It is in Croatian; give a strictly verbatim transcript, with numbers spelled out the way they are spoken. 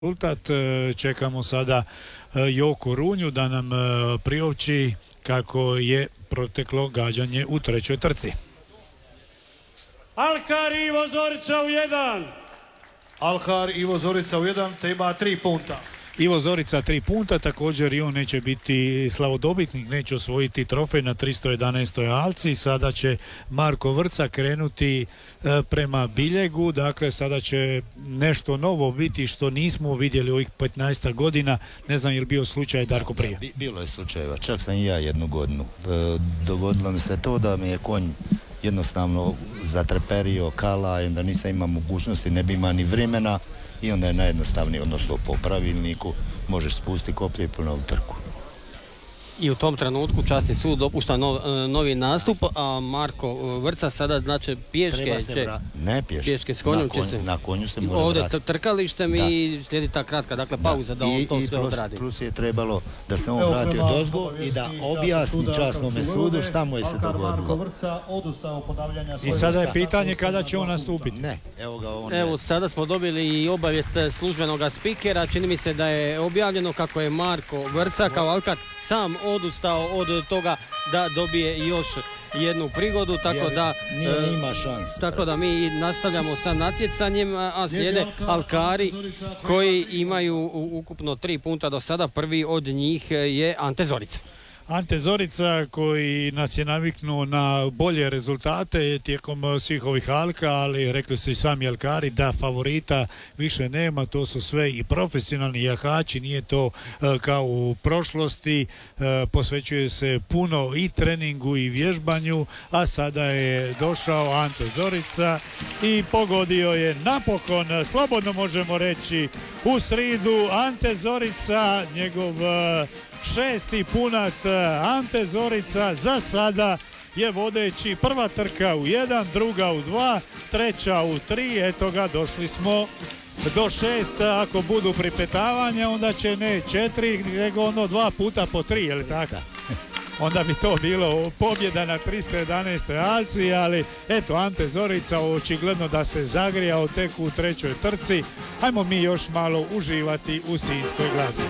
rezultat. Čekamo sada Joku Runju da nam priopći kako je proteklo gađanje u trećoj trci. Alkar Ivo Zorica u jedan. Alkar Ivo Zorica u jedan, te ima tri punta. Ivo Zorica tri punta, također i on neće biti slavodobitnik, neće osvojiti trofej na tristo jedanaestoj alci. Sada će Marko Vrca krenuti e, prema Biljegu, dakle sada će nešto novo biti što nismo vidjeli ovih petnaest godina. Ne znam je li bio slučaj, Darko, prije? Da, bilo je slučajeva, čak sam i ja jednu godinu. E, dogodilo mi se to da mi je konj jednostavno zatreperio kala i onda nisam imao mogućnosti, ne bi ima ni vremena i onda je najjednostavniji, odnosno po pravilniku možeš spustiti koplje i ponoviti trku. I u tom trenutku časni sud dopušta nov, novi nastup, a Marko Vrca sada znači pješke će... Vra... Ne pješke, pješke s konjom na, konj, će se... na konju se mora ovdje vratiti. Trkalištem da. I slijedi ta kratka, dakle pauza da, da on to i sve plus, odradi. Plus je trebalo da se on vrati od ozgo i da objasni časnome sudu šta mu je se dogodilo. I sada je pitanje kada će on nastupiti. Ne, evo ga on. Evo sada smo dobili i obavijest službenog spikera, čini mi se da je objavljeno kako je Marko Vrca kao Alkar sam odustao od toga da dobije još jednu prigodu, tako da nije ima šanse. Tako da mi nastavljamo sa natjecanjem, a slijede Alkari koji imaju ukupno tri punta do sada. Prvi od njih je Ante Zorica. Ante Zorica koji nas je naviknuo na bolje rezultate tijekom svih ovih alka, ali rekli su i sami alkari da favorita više nema, to su sve i profesionalni jahači, nije to e, kao u prošlosti, e, posvećuje se puno i treningu i vježbanju, a sada je došao Ante Zorica i pogodio je napokon, slobodno možemo reći, u sridu Ante Zorica, njegov e, šesti punat. Ante Zorica za sada je vodeći, prva trka u jedan, druga u dva, treća u tri, eto ga, došli smo do šest, ako budu pripetavanja onda će ne četiri, nego ono dva puta po tri, je li tako? Onda bi to bilo pobjeda na tristo jedanaestoj alci, ali eto, Ante Zorica očigledno da se zagrijao tek u trećoj trci. Ajmo mi još malo uživati u sinjskoj glazbi.